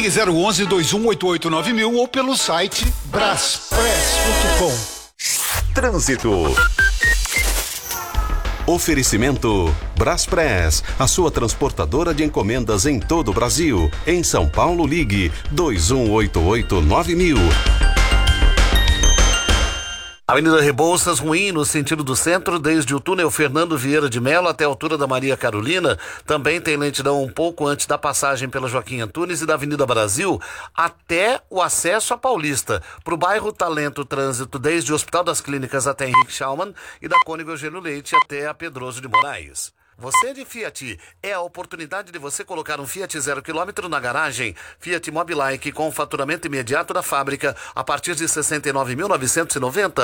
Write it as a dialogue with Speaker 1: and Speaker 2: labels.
Speaker 1: Ligue 011 2188 9000 ou pelo site braspress.com.
Speaker 2: Trânsito. Oferecimento Braspress, a sua transportadora de encomendas em todo o Brasil. Em São Paulo, ligue 2188 9000.
Speaker 3: Avenida Rebouças, ruim no sentido do centro, desde o túnel Fernando Vieira de Mello até a altura da Maria Carolina. Também tem lentidão um pouco antes da passagem pela Joaquim Antunes e da Avenida Brasil até o acesso à Paulista. Para o bairro Talento, trânsito desde o Hospital das Clínicas até Henrique Schaumann e da Cônigo Eugênio Leite até a Pedroso de Moraes. Você de Fiat, é a oportunidade de você colocar um Fiat 0 km na garagem. Fiat Mobilike com faturamento imediato da fábrica a partir de R$ 69.990.